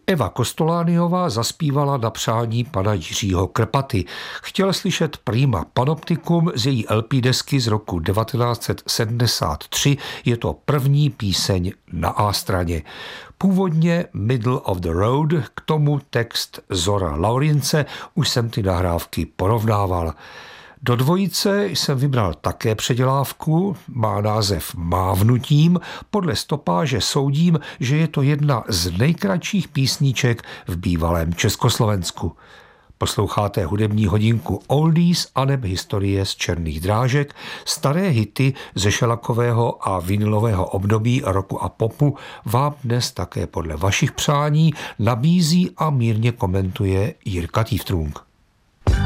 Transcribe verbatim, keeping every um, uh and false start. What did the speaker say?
Eva Kostolániová zaspívala na přání pana Jiřího Krpaty. Chtěl slyšet Prima Panoptikum z její el pé desky z roku devatenáct set sedmdesát tři. Je to první píseň na A straně. Původně Middle of the Road, k tomu text Zora Laurince, už jsem ty nahrávky porovnával. Do dvojice jsem vybral také předělávku, má název Mávnutím, podle stopáže soudím, že je to jedna z nejkratších písniček v bývalém Československu. Posloucháte hudební hodinku Oldies aneb historie z černých drážek, staré hity ze šelakového a vinilového období roku a popu vám dnes také podle vašich přání nabízí a mírně komentuje Jirka Týftrung.